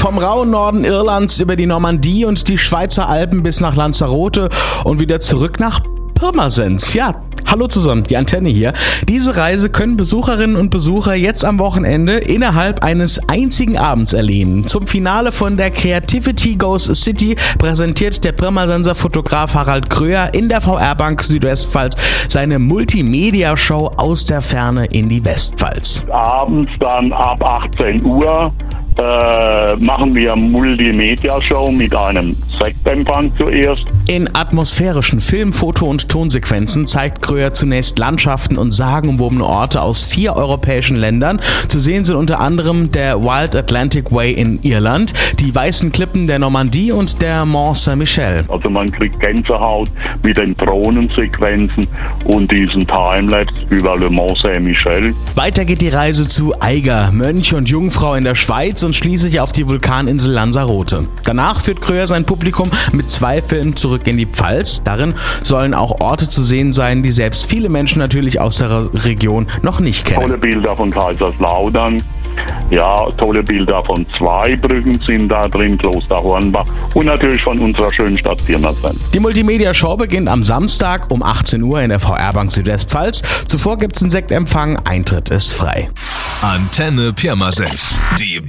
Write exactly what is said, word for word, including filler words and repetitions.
Vom rauen Norden Irlands über die Normandie und die Schweizer Alpen bis nach Lanzarote und wieder zurück nach Pirmasens. Ja, hallo zusammen, die Antenne hier. Diese Reise können Besucherinnen und Besucher jetzt am Wochenende innerhalb eines einzigen Abends erleben. Zum Finale von der Creativity Goes City präsentiert der Pirmasenser Fotograf Harald Kröher in der V R-Bank Südwestpfalz seine Multimedia-Show aus der Ferne in die Westpfalz. Abends dann ab achtzehn Uhr äh, machen wir Multimedia-Show mit einem Sektempfang zuerst. In atmosphärischen Film-, Foto- und Tonsequenzen zeigt Kröher zunächst Landschaften und sagenumwobene Orte aus vier europäischen Ländern. Zu sehen sind unter anderem der Wild Atlantic Way in Irland, die weißen Klippen der Normandie und der Mont Saint-Michel. Also man kriegt Gänsehaut mit den Drohnensequenzen und diesen Timelapse über Le Mont Saint-Michel. Weiter geht die Reise zu Eiger, Mönch und Jungfrau in der Schweiz und schließlich auf die Vulkaninsel Lanzarote. Danach führt Kröher sein Publikum mit zwei Filmen zurück in die Pfalz. Darin sollen auch Orte zu sehen sein, die selbst viele Menschen natürlich aus der Region noch nicht kennen. Tolle Bilder von Kaiserslautern, ja, tolle Bilder von Zweibrücken sind da drin, Kloster Hornbach und natürlich von unserer schönen Stadt Pirmasens. Die Multimedia-Show beginnt am Samstag um achtzehn Uhr in der V R-Bank Südwestpfalz. Zuvor gibt es einen Sektempfang, Eintritt ist frei. Antenne Pirmasens, die